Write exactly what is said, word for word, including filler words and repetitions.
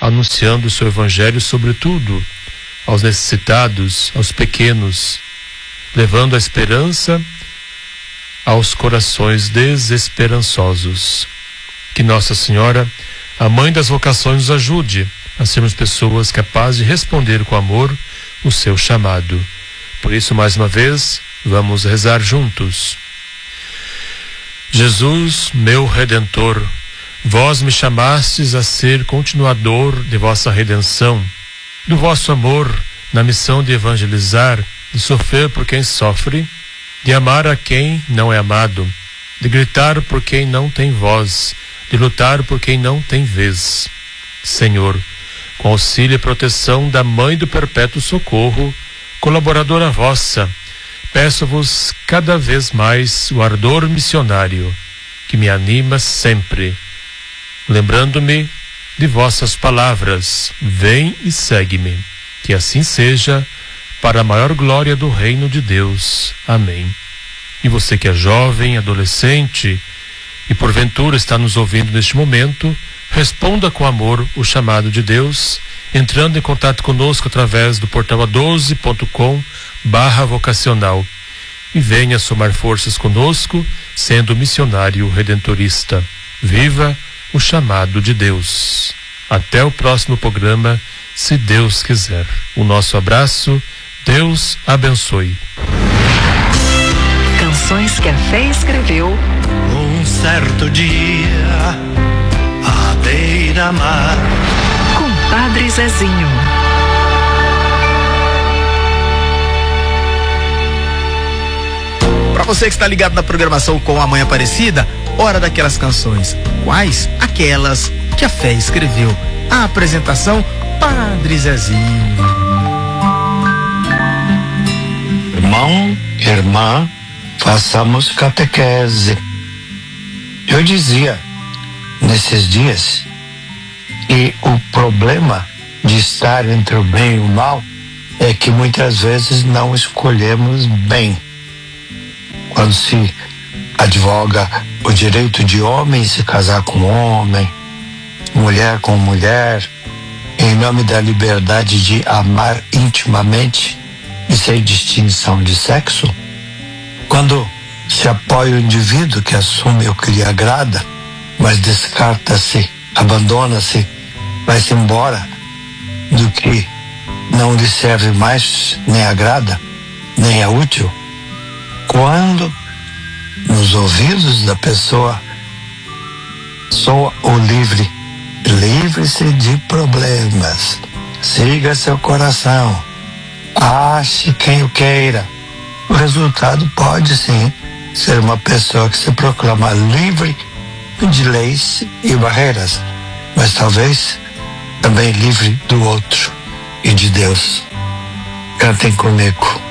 anunciando o seu evangelho sobretudo aos necessitados, aos pequenos, levando a esperança aos corações desesperançosos. Que Nossa Senhora, a Mãe das Vocações, nos ajude a sermos pessoas capazes de responder com amor o seu chamado. Por isso, mais uma vez, vamos rezar juntos. Jesus, meu Redentor, vós me chamastes a ser continuador de vossa redenção, do vosso amor na missão de evangelizar, de sofrer por quem sofre, de amar a quem não é amado, de gritar por quem não tem voz, de lutar por quem não tem vez. Senhor, com auxílio e proteção da Mãe do Perpétuo Socorro, colaboradora vossa, peço-vos cada vez mais o ardor missionário que me anima sempre, lembrando-me de vossas palavras: vem e segue-me. Que assim seja, para a maior glória do reino de Deus. Amém. E você que é jovem, adolescente e porventura está nos ouvindo neste momento, responda com amor o chamado de Deus, entrando em contato conosco através do portal a doze ponto com barra vocacional, e venha somar forças conosco, sendo missionário redentorista. Viva o chamado de Deus. Até o próximo programa, se Deus quiser. O nosso abraço. Deus abençoe. Canções que a fé escreveu. Um certo dia, à beira-mar, com Padre Zezinho. Para você que está ligado na programação com a Mãe Aparecida, hora daquelas canções. Quais? Aquelas que a fé escreveu. A apresentação, Padre Zezinho. Irmão, irmã, façamos catequese. Eu dizia nesses dias que o problema de estar entre o bem e o mal é que muitas vezes não escolhemos bem. Quando se advoga o direito de homem se casar com homem, mulher com mulher, em nome da liberdade de amar intimamente e sem distinção de sexo, quando se apoia o indivíduo que assume o que lhe agrada, mas descarta-se, abandona-se, vai-se embora do que não lhe serve mais, nem agrada, nem é útil, quando nos ouvidos da pessoa soa o livre, livre-se de problemas, siga seu coração, ache quem o queira, o resultado pode sim ser uma pessoa que se proclama livre de leis e barreiras, mas talvez também livre do outro e de Deus. Cantem comigo.